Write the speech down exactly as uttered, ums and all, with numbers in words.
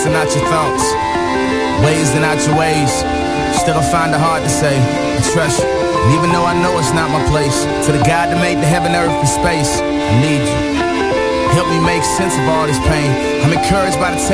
thoughts are not your thoughts, ways are not your ways. Still I find it hard to say I trust you, and even though I know it's not my place, to the God that made the heaven, earth, and space, I need you. Help me make sense of all this pain. I'm encouraged by the